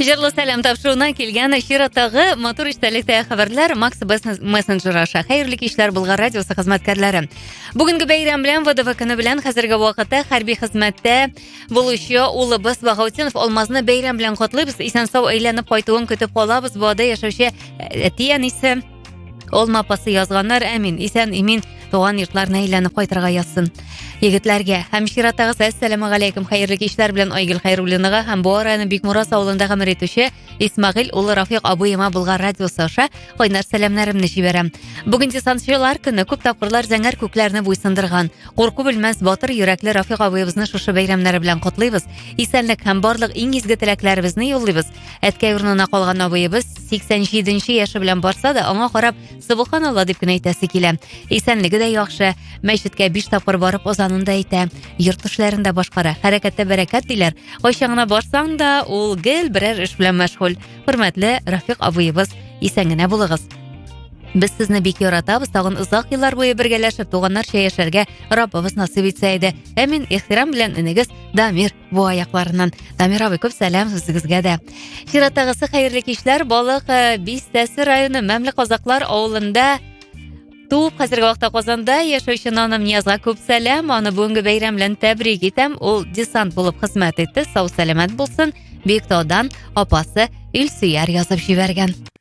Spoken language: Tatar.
Җырлы сәлам тапшыруына килгән чираттагы матур эчтәлектә хәбәрләр Макс мессенджер аша. Хәерле кичләр Болгар радиосы хезмәткәрләре. Бүгенге бәйрәм белән ВДВ көне белән хәзерге вакытта хәрби хезмәттә булучы улыбыз Багаутдинов Алмазны бәйрәм белән котлыйбыз. Исән-сау әйләнеп кайтуын көтеп калабыз. Бу ада яшәүче әти-әнисе Олма апасы язганнар, әмин, исән-имин туган йортларына әйләнеп кайтырга язсын. Егетләргә һәм чираттагы ассаламу алейкум, хәерле кичләр белән Айгөл Хәйруллинага һәм бу араны Бикмурас авылында гомер итүче Исмагыйль улы Рафик абыема Болгар радиосы аша кайнар сәламнәремне җибәрәм. Бүген десантчылар көне күп тапкырлар зәңгәр күкләрне буйсындырган. Курку белмәс батыр йөрәкле Рафик абыебызны шушы бәйрәмнәре белән котлыйбыз. Исәнлек һәм барлык иң изге теләкләребезне юллыйбыз. Әткәй урынына калган абыебыз 87нче яше белән барса да, аңа карап Субханалла дип кенә әйтәсе килә. Исәнлеге дә яхшы, мәчеткә 5 тапкыр барып озанында әйтә. Йорт эшләрендә башкара, хәрәкәттә бәрәкәт диләр. Кайчан барсаң да, ул гел берәр эш белән мәшгуль. Хөрмәтле Рафик абыебыз, исән генә булыгыз. Без сезне бик яратабыз, тагын озак еллар буе бергәләшеп туганнарча яшәргә Раббыбыз насыйп итсә иде. Әмин, ихтирам белән инегез Дамир бу аякларыннан. Дамир абый, күп сәлам сезгә дә. Чираттагысы хәерле кичләр, Балык Бистәсе районы Мәмлек Казаклар авылында туып, хәзерге вакытта Казанда яшәүче наным Ниязга күп сәлам. Аны бүгенге бәйрәм белән тәбрик итәм. Ул десант булып хезмәт итте. Сау сәламәт булсын. Биектаудан апасы Илсөяр язып җибәргән.